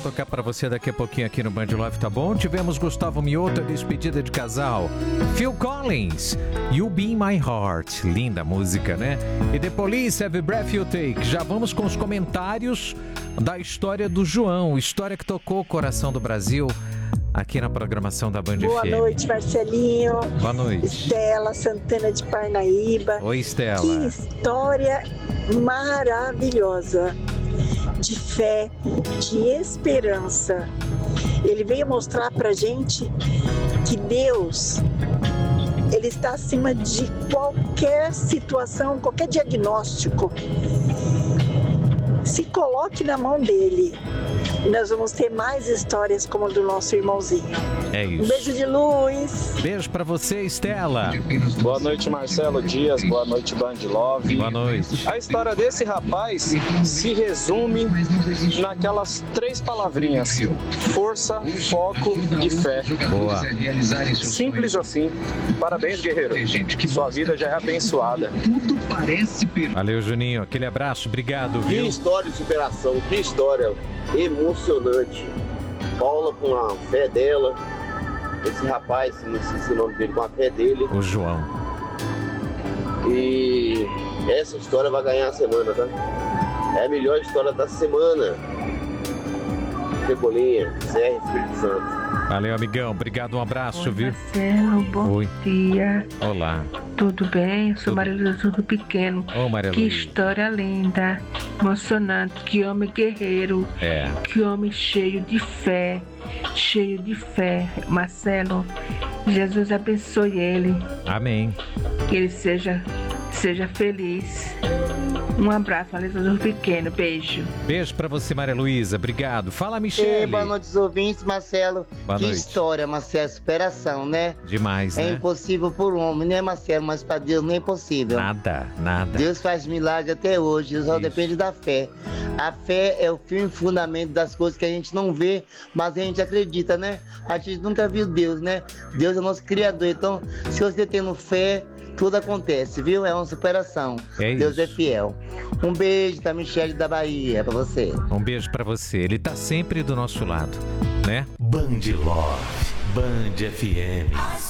tocar pra você daqui a pouquinho aqui no Band Love, tá bom? Tivemos Gustavo Mioto, despedida de casal. Phil Collins, You Be In My Heart. Linda música, né? E The Police, Every Breath You Take. Já vamos com os comentários da história do João, história que tocou o coração do Brasil aqui na programação da Band FM. Boa noite, Marcelinho. Boa noite. Estela Santana de Parnaíba. Oi, Estela. Que história maravilhosa de fé, de esperança. Ele veio mostrar pra gente que Deus, Ele está acima de qualquer situação, qualquer diagnóstico. Se coloque na mão dele. E nós vamos ter mais histórias como a do nosso irmãozinho. É isso. Um beijo de luz. Beijo pra você, Estela. Boa noite, Marcelo Dias. Boa noite, Band Love. Boa noite. A história desse rapaz se resume naquelas 3 palavrinhas: força, foco e fé. Boa. Simples assim. Parabéns, guerreiro. Sua vida já é abençoada. Valeu, Juninho. Aquele abraço. Obrigado, Que viu? história de superação, que história emocionante. Paula com a fé dela, esse rapaz, esse nome dele, com a fé dele. O João. E essa história vai ganhar a semana, tá? É a melhor história da semana. Cebolinha, Serra, Espírito Santo. Valeu, amigão. Obrigado, um abraço, viu? Marcelo, bom Oi. dia. Olá. Tudo bem? Eu sou Tudo. Maria Luísa do Pequeno. Ô, Maria Que Luísa. história linda, emocionante, que homem guerreiro, É. que homem cheio de fé, Marcelo, Jesus abençoe ele, Amém. que ele seja feliz. Um abraço, Maria Luísa do Pequeno, beijo. Beijo pra você, Maria Luísa. Obrigado. Fala, Michele. Boa noite, os ouvintes, Marcelo. Boa que noite. história, Marcelo, superação, né? Demais, É né? impossível por homem, né, Marcelo? Mas para Deus não é impossível. Nada, nada. Deus faz milagre até hoje, só Isso. depende da fé. A fé é o firme fundamento das coisas que a gente não vê, mas a gente acredita, né? A gente nunca viu Deus, né? Deus é nosso Criador, então se você tendo fé, tudo acontece, viu? É uma superação. É Deus é isso. fiel. Um beijo da Michele da Bahia pra você. Um beijo pra você. Ele tá sempre do nosso lado, né? Band Love, Band FM.